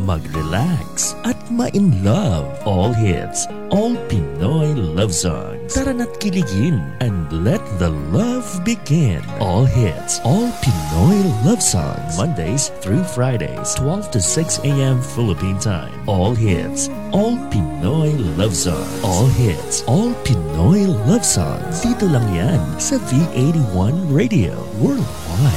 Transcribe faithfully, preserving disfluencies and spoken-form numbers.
mag-relax at ma-in love. All hits, all Pinoy love songs. Tara na't kiligin and let the love begin. All hits, all Pinoy love songs. Mondays through Fridays, twelve to six a.m. Philippine time. All hits, all Pinoy love songs. All hits, all Pinoy love songs. Dito lang yan sa V eighty-one Radio Worldwide.